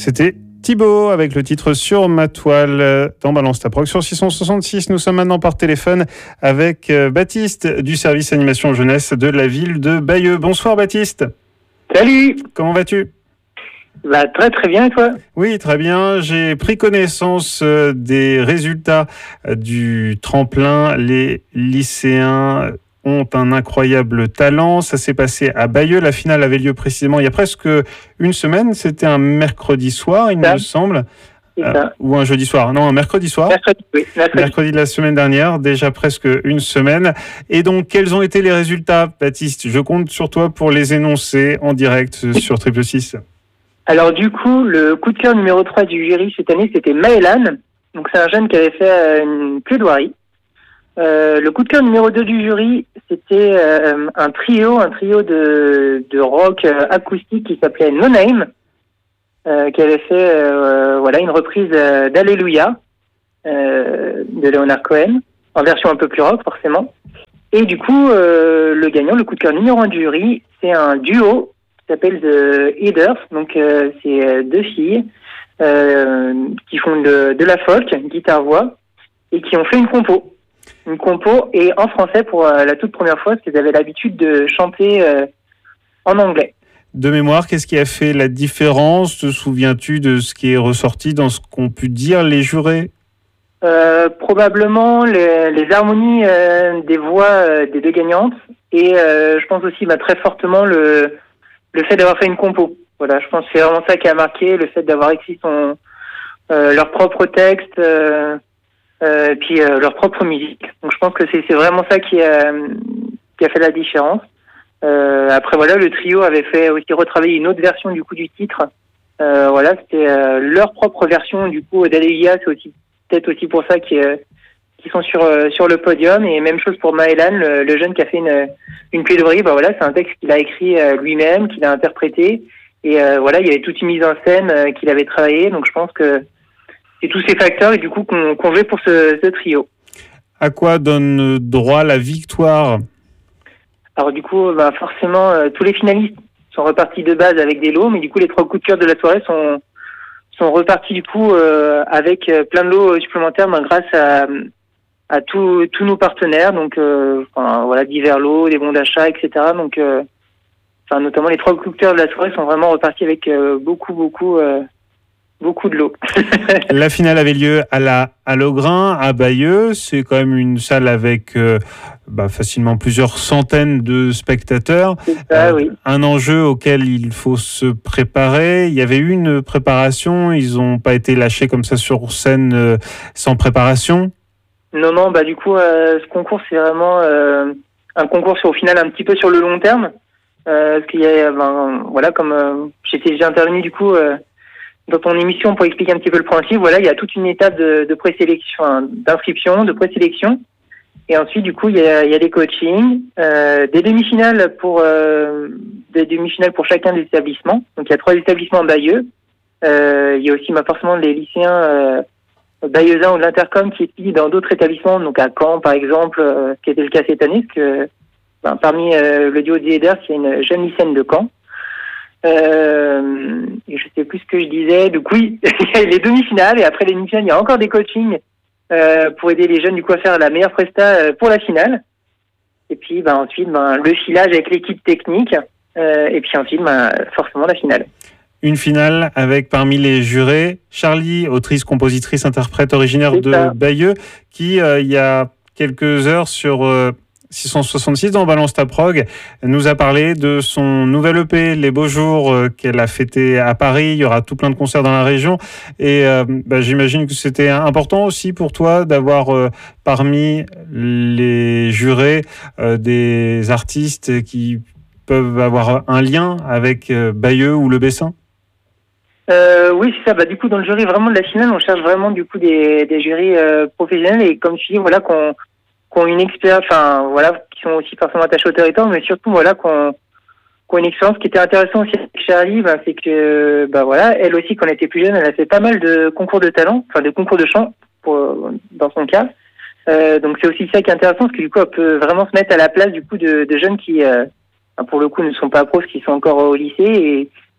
C'était Thibaut avec le titre Sur ma toile dans Balance ta prog sur 666. Nous sommes maintenant par téléphone avec Baptiste du service animation jeunesse de la ville de Bayeux. Bonsoir Baptiste. Salut. Comment vas-tu ? Très très bien, et toi ? Oui, très bien. J'ai pris connaissance des résultats du tremplin. Les lycéens ont un incroyable talent. Ça s'est passé à Bayeux. La finale avait lieu précisément il y a presque une semaine. C'était un mercredi soir, il me semble. Ou un jeudi soir. Non, un mercredi soir. Mercredi de la semaine dernière, déjà presque une semaine. Et donc, quels ont été les résultats, Baptiste ? Je compte sur toi pour les énoncer en direct sur Triple 6. Alors du coup, le coup de cœur numéro 3 du jury cette année, c'était Maëlan. Donc c'est un jeune qui avait fait une plaidoirie. Le coup de cœur numéro 2 du jury, c'était un trio de rock acoustique qui s'appelait No Name, qui avait fait une reprise d'Alléluia de Leonard Cohen, en version un peu plus rock forcément. Et du coup, le gagnant, le coup de cœur numéro 1 du jury, c'est un duo qui s'appelle The Headers. Donc c'est deux filles qui font de la folk, guitare-voix, et qui ont fait une compo et en français pour la toute première fois, parce qu'ils avaient l'habitude de chanter en anglais. De mémoire, qu'est-ce qui a fait la différence ? Te souviens-tu de ce qui est ressorti dans ce qu'ont pu dire les jurés ? Probablement les harmonies des voix des deux gagnantes, et je pense aussi très fortement le fait d'avoir fait une compo. Voilà, je pense que c'est vraiment ça qui a marqué, le fait d'avoir écrit leur propre texte, puis leur propre musique. Donc je pense que c'est vraiment ça qui a fait la différence. Après le trio avait fait aussi retravailler une autre version du coup du titre. C'était leur propre version du coup d'Alléluia. C'est aussi peut-être aussi pour ça qu'ils sont sur le podium. Et même chose pour Maëlan, le jeune qui a fait une plaidoirie. C'est un texte qu'il a écrit lui-même, qu'il a interprété. Et il y avait toute une mise en scène qu'il avait travaillé. Donc je pense que c'est tous ces facteurs et du coup qu'on jouait pour ce trio. À quoi donne droit la victoire ? Alors du coup, forcément, tous les finalistes sont repartis de base avec des lots, mais du coup les 3 coups de cœur de la soirée sont repartis du coup avec plein de lots supplémentaires grâce à tous nos partenaires, donc divers lots, des bons d'achat, etc. Donc notamment les 3 coups de cœur de la soirée sont vraiment repartis avec beaucoup de lots. La finale avait lieu à Logrin, à Bayeux. C'est quand même une salle avec facilement plusieurs centaines de spectateurs. Oui. Un enjeu auquel il faut se préparer. Il y avait eu une préparation. Ils n'ont pas été lâchés comme ça sur scène sans préparation. Non. Du coup, ce concours, c'est vraiment un concours au final un petit peu sur le long terme. Parce qu'il y a, comme j'ai intervenu du coup dans ton émission pour expliquer un petit peu le principe, il y a toute une étape de présélection, d'inscription, de présélection. Et ensuite, du coup, il y a des coachings, des demi-finales pour chacun des établissements. Donc, il y a 3 établissements à Bayeux. Il y a aussi forcément les lycéens bayeuxins ou de l'Intercom qui étudient dans d'autres établissements, donc à Caen, par exemple, ce qui était le cas cette année, parce que parmi le duo des Headers, il y a une jeune lycéenne de Caen. Et je sais plus ce que je disais. Donc oui, il y a les demi-finales et après les demi-finales, il y a encore des coachings pour aider les jeunes du coup à faire la meilleure presta pour la finale. Et puis ensuite le filage avec l'équipe technique et puis ensuite forcément la finale. Une finale avec parmi les jurés Charlie, autrice, compositrice, interprète originaire de Bayeux, qui il y a quelques heures sur 666 dans Balance ta prog nous a parlé de son nouvel EP Les Beaux Jours qu'elle a fêté à Paris. Il y aura tout plein de concerts dans la région et j'imagine que c'était important aussi pour toi d'avoir parmi les jurés des artistes qui peuvent avoir un lien avec Bayeux ou le Bessin. Oui, c'est ça. Du coup, dans le jury vraiment de la finale, on cherche vraiment du coup des jurys professionnels et comme tu dis, qui ont une expérience, qui sont aussi forcément attachés au territoire, mais surtout qui ont une expérience. Qui était intéressant aussi avec Charlie, c'est que elle aussi, quand elle était plus jeune, elle a fait pas mal de concours de talent, de concours de chant dans son cas. Donc c'est aussi ça qui est intéressant, parce que du coup elle peut vraiment se mettre à la place du coup de jeunes qui pour le coup ne sont pas pros, qui sont encore au lycée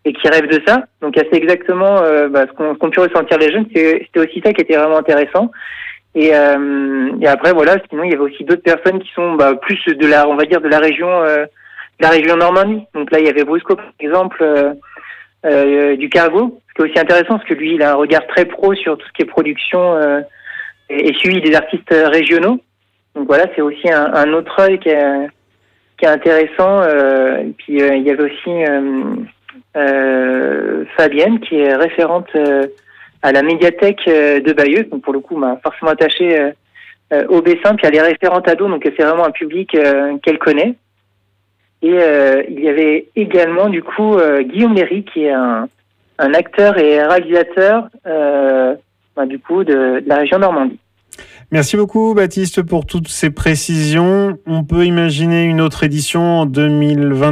et qui rêvent de ça. Donc c'est exactement ce qu'ont pu ressentir les jeunes. C'était aussi ça qui était vraiment intéressant. Et après voilà, sinon il y avait aussi d'autres personnes qui sont plus de la région Normandie. Donc là il y avait Brusco par exemple du Cargo, ce qui est aussi intéressant parce que lui il a un regard très pro sur tout ce qui est production et suivi des artistes régionaux. Donc voilà, c'est aussi un autre œil qui est intéressant. Et puis il y avait aussi Fabienne qui est référente à la médiathèque de Bayeux. Donc pour le coup, m'a forcément attaché au Bessin. Puis elle est référente ado, donc c'est vraiment un public qu'elle connaît. Et il y avait également du coup Guillaume Léry qui est un acteur et réalisateur du coup de la région Normandie. Merci beaucoup Baptiste pour toutes ces précisions. On peut imaginer une autre édition en 2027 ?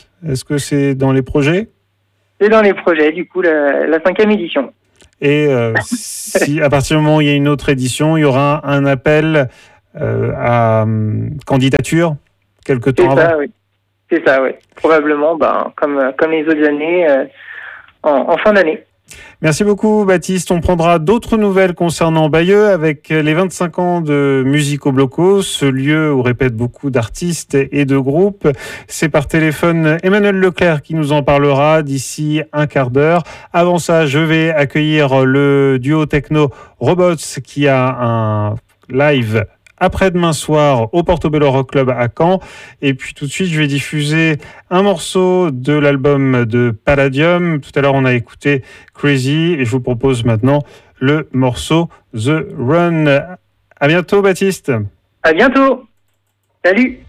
Est-ce que c'est dans les projets ? C'est dans les projets, du coup, la 5e édition. Et si à partir du moment où il y a une autre édition, il y aura un appel à candidature quelque temps avant ? C'est ça, oui. Probablement, comme les autres années, en fin d'année. Merci beaucoup Baptiste. On prendra d'autres nouvelles concernant Bayeux avec les 25 ans de Musico Blocco, ce lieu où répètent beaucoup d'artistes et de groupes. C'est par téléphone Emmanuel Leclerc qui nous en parlera d'ici un quart d'heure. Avant ça, je vais accueillir le duo techno Robots qui a un live après-demain soir au Portobello Rock Club à Caen. Et puis tout de suite, je vais diffuser un morceau de l'album de Palladium. Tout à l'heure, on a écouté Crazy et je vous propose maintenant le morceau The Run. À bientôt, Baptiste. À bientôt. Salut.